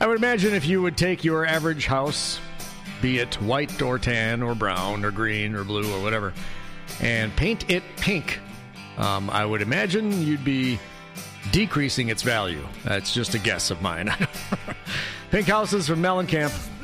I would imagine if you would take your average house, be it white or tan or brown or green or blue or whatever, and paint it pink, I would imagine you'd be decreasing its value. That's just a guess of mine. Pink houses from Mellencamp.